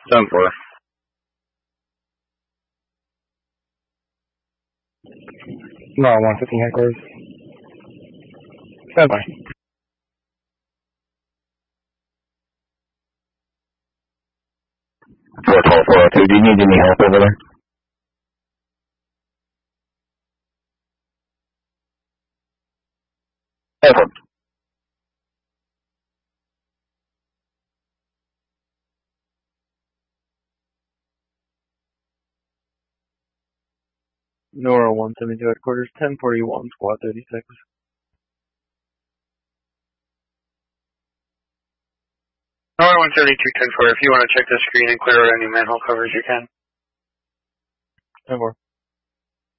10-4. No, 115 headquarters. Stand by. Four 12-402. Do you need any help over there? Over. Nora 172 headquarters, 1041, squad 36. Nora 172, 10-4. If you want to check the screen and clear out any manhole covers, you can. 10-4.